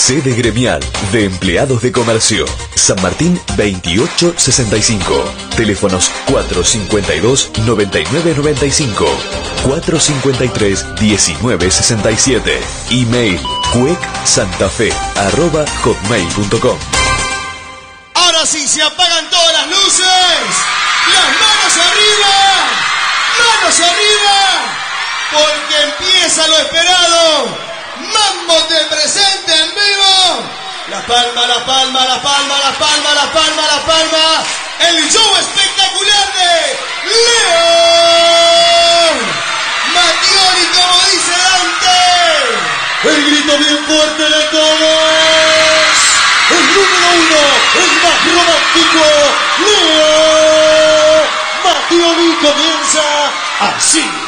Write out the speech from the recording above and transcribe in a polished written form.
Sede gremial de empleados de comercio. San Martín 2865. Teléfonos 452-9995. 453-1967. Email cuecsantafe@hotmail.com. Ahora sí, se apagan todas las luces. Las manos arriba. Manos arriba. Porque empieza lo esperado. Mambo te presente en vivo. La palma, la palma, la palma, la palma, la palma, la palma. El show espectacular de León Mattioli, como dice Dante. El grito bien fuerte de todos. El número uno, el más romántico, León Mattioli, comienza así.